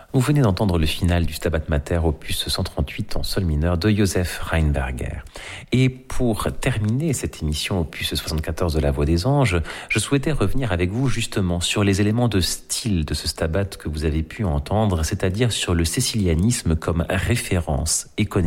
Vous venez d'entendre le final du Stabat Mater opus 138 en sol mineur de Joseph Rheinberger. Et pour terminer cette émission opus 74 de la Voix des Anges, je souhaitais revenir avec vous justement sur les éléments de style de ce Stabat que vous avez pu entendre, c'est-à-dire sur le cécilianisme comme référence iconographique